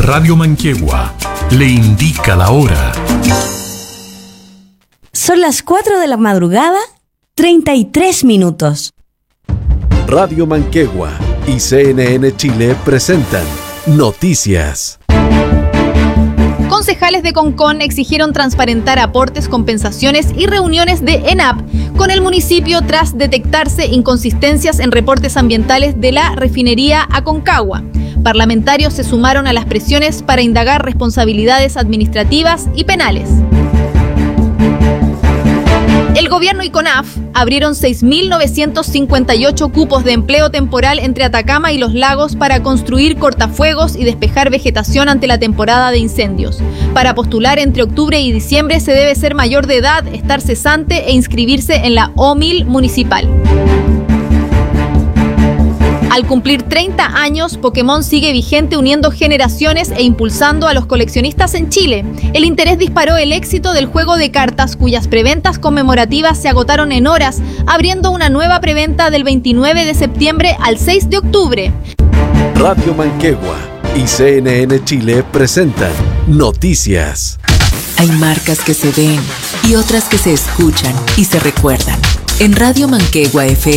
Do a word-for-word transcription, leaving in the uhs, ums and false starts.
Radio Manquehue le indica la hora. Son las cuatro de la madrugada, treinta y tres minutos. Radio Manquehue y C N N Chile presentan Noticias. Concejales de Concón exigieron transparentar aportes, compensaciones y reuniones de ENAP con el municipio tras detectarse inconsistencias en reportes ambientales de la refinería Aconcagua. Parlamentarios se sumaron a las presiones para indagar responsabilidades administrativas y penales. El gobierno y CONAF abrieron seis mil novecientos cincuenta y ocho cupos de empleo temporal entre Atacama y Los Lagos para construir cortafuegos y despejar vegetación ante la temporada de incendios. Para postular entre octubre y diciembre se debe ser mayor de edad, estar cesante e inscribirse en la O M I L municipal. Al cumplir treinta años, Pokémon sigue vigente uniendo generaciones e impulsando a los coleccionistas en Chile. El interés disparó el éxito del juego de cartas, cuyas preventas conmemorativas se agotaron en horas, abriendo una nueva preventa del veintinueve de septiembre al seis de octubre. Radio Manquehue y C N N Chile presentan Noticias. Hay marcas que se ven y otras que se escuchan y se recuerdan. En Radio Manquehue F